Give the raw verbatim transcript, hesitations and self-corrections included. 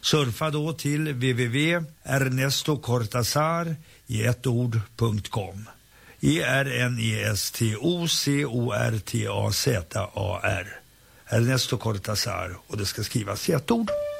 Surfa då till w w w punkt ernesto cortazar i ett ord punkt com. E R N E S T O C O R T A Z A R. Ernesto Cortazar, och det ska skrivas i ett ord.